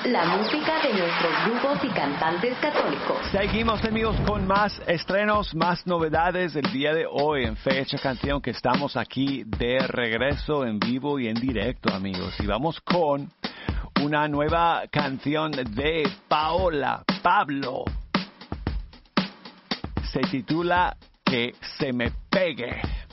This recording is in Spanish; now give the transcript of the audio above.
la música de nuestros grupos y cantantes católicos. Seguimos, amigos, con más estrenos, más novedades el día de hoy en Fecha Canción, que estamos aquí de regreso en vivo y en directo, amigos. Y vamos con una nueva canción de Paola Pablo. Se titula Que se me pegue.